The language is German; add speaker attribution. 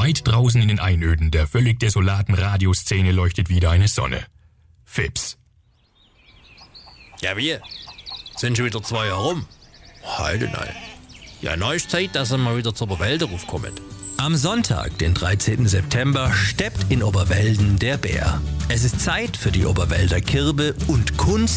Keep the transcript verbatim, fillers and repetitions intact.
Speaker 1: Weit draußen in den Einöden der völlig desolaten Radioszene leuchtet wieder eine Sonne. Fips.
Speaker 2: Ja, wie? Sind schon wieder zwei Jahre rum? Heute nein. Ja, neu ist Zeit, dass ihr mal wieder zur Oberwälder raufkommt.
Speaker 3: Am Sonntag, den dreizehnten September, steppt in Oberwelden der Bär. Es ist Zeit für die Oberwälder Kirbe und Kunst